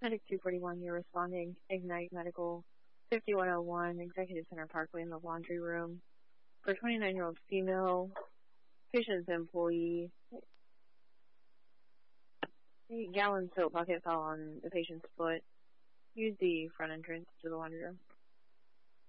Medic 241, you're responding. Ignite Medical 5101, Executive Center Parkway in the laundry room. For 29-year-old female, patient's employee, a gallon soap bucket fell on the patient's foot. Use the front entrance to the laundry room.